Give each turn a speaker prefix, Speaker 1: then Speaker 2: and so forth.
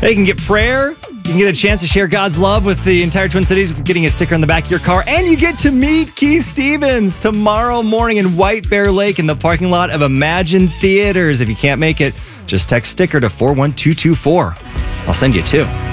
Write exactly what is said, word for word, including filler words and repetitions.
Speaker 1: Hey, you can get prayer. You can get a chance to share God's love with the entire Twin Cities with getting a sticker on the back of your car. And you get to meet Keith Stevens tomorrow morning in White Bear Lake in the parking lot of Imagine Theaters. If you can't make it, just text sticker to four one two two four. I'll send you two.